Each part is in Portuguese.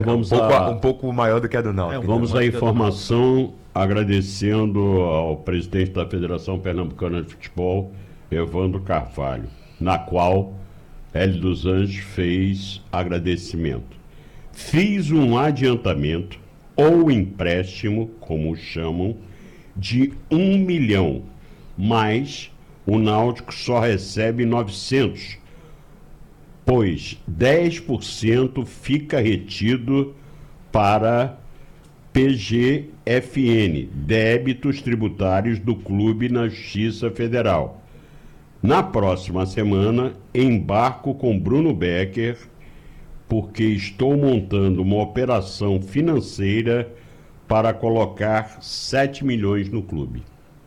Um pouco maior do que a do Náutico. Vamos à informação, agradecendo ao presidente da Federação Pernambucana de Futebol, Evandro Carvalho, na qual Hélio dos Anjos fez agradecimento. Fiz um adiantamento ou empréstimo, como chamam, de 1 milhão, mas o Náutico só recebe 900, pois 10% fica retido para PGFN, débitos tributários do clube na Justiça Federal. Na próxima semana, embarco com Bruno Becker, porque estou montando uma operação financeira para colocar 7 milhões no clube.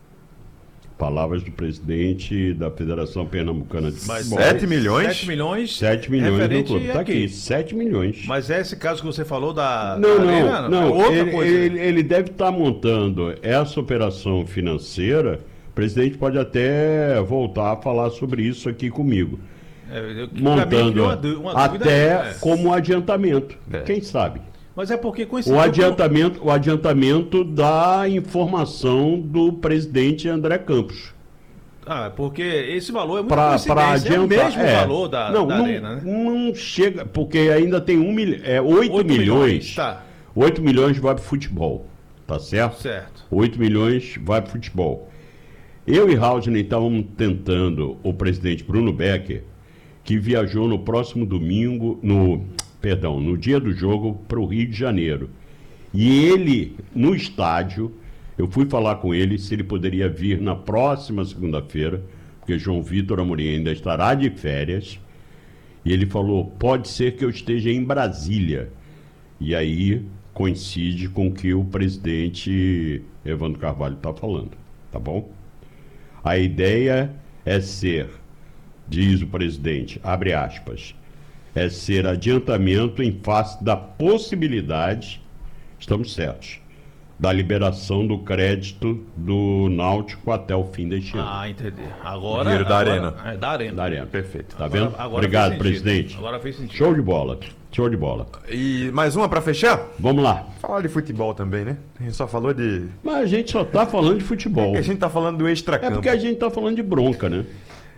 Palavras do presidente da Federação Pernambucana de Futebol. 7 milhões? 7 milhões? 7 milhões no clube. Está aqui. aqui, 7 milhões. Mas é esse caso que você falou da... Não. Outra coisa. Ele deve estar montando essa operação financeira. O presidente pode até voltar a falar sobre isso aqui comigo. Montando uma até como adiantamento. Quem sabe? Mas é porque com esse o adiantamento da informação do presidente André Campos. Porque esse valor é muito Para coincidência, é o mesmo valor da não, Arena, né? Não chega, porque ainda tem 8 milhões. Tá. 8 milhões vai para o futebol, tá certo? Certo. 8 milhões vai para o futebol. Eu e Raudney estávamos tentando o presidente Bruno Becker, que viajou no próximo domingo, no dia do jogo, para o Rio de Janeiro. E ele, no estádio, eu fui falar com ele se ele poderia vir na próxima segunda-feira, porque João Vitor Amorim ainda estará de férias, e ele falou, pode ser que eu esteja em Brasília. E aí coincide com o que o presidente Evandro Carvalho está falando, tá bom? A ideia é ser, diz o presidente, abre aspas, é ser adiantamento em face da possibilidade, estamos certos, da liberação do crédito do Náutico até o fim deste ano. Entendi. Agora... Dinheiro da Arena. Da Arena. Da Arena. Perfeito. Tá vendo? Agora Obrigado, fez sentido. presidente. Agora fez sentido. Show de bola. Show de bola. E mais uma para fechar? Vamos lá. Falar de futebol também, né? A gente só falou de... Mas a gente só tá falando de futebol. A gente tá falando do É extracampo. porque a gente tá falando de bronca, né?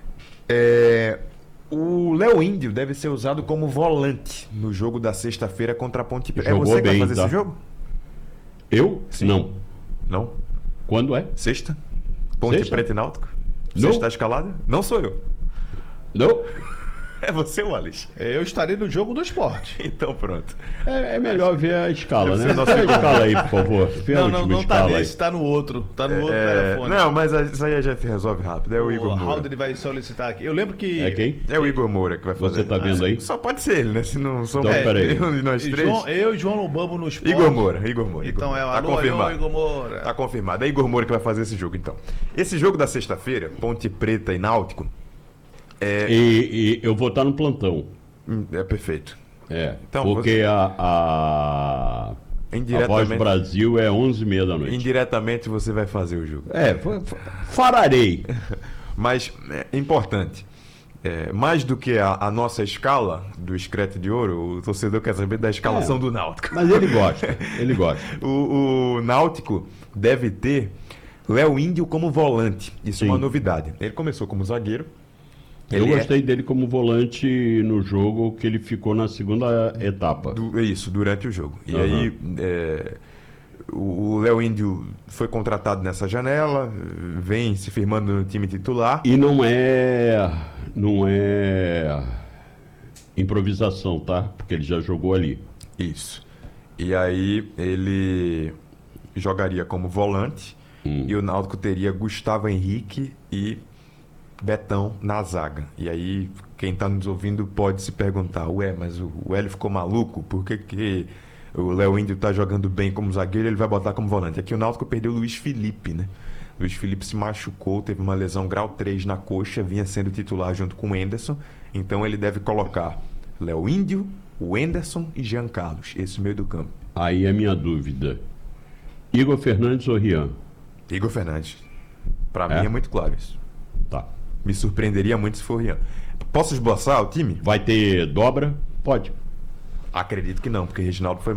O Léo Índio deve ser usado como volante no jogo da sexta-feira contra a Ponte Preta. É Jogou você que bem, vai fazer tá? esse jogo? Eu? Sim. Não. Não? Quando é? Sexta? Ponte Sexta? Preta e Náutico? Não. Sexta escalada? Não sou eu. Não? É você, Wallace. Eu estarei no jogo do esporte. Então pronto. É melhor ver a escala, né? Nossa, Vê a escala aí, por favor. Vê a última Não tá escala aí. nesse, tá no outro. Tá no outro telefone. Não, mas isso aí a gente resolve rápido. É o Igor O Moura. Raul ele vai solicitar aqui. Eu lembro que... É quem? É o Igor Moura que vai fazer. Você tá vendo aí? Só pode ser ele, né? Se não somos Então, peraí. eu e nós três. Eu e João Lobambo no esporte. Igor Moura. Então é o Tá alô, confirmado. Igor Moura. Tá confirmado. É Igor Moura que vai fazer esse jogo, então. Esse jogo da sexta-feira, Ponte Preta e Náutico, E eu vou estar no plantão. é perfeito. Então, Porque a Voz do Brasil é 11h30 da noite. Indiretamente você vai fazer o jogo. Fararei. Mas é importante. Mais do que a nossa escala do Screte de Ouro, o torcedor quer saber da escalação do Náutico. Mas ele gosta, ele gosta. O Náutico deve ter Léo Índio como volante. Isso é uma Sim. novidade. Ele começou como zagueiro. Eu gostei dele como volante no jogo que ele ficou na segunda etapa. Isso, durante o jogo. E aí, o Léo Índio foi contratado nessa janela, vem se firmando no time titular. E não é improvisação, tá? Porque ele já jogou ali. Isso. E aí ele jogaria como volante e o Náutico teria Gustavo Henrique e Betão na zaga. E aí quem está nos ouvindo pode se perguntar, mas o Hélio ficou maluco? Por que o Léo Índio está jogando bem como zagueiro e ele vai botar como volante? Aqui o Náutico perdeu o Luiz Felipe, né? Luiz Felipe se machucou, teve uma lesão grau 3 na coxa, vinha sendo titular junto com o Enderson, então ele deve colocar Léo Índio, o Enderson e Jean Carlos, esse meio do campo. Aí é minha dúvida. Igor Fernandes ou Rian? Igor Fernandes. Para mim é muito claro isso. Tá. Me surpreenderia muito se for o Rian. Posso esboçar o time? Vai ter dobra? Pode. Acredito que não, porque Reginaldo foi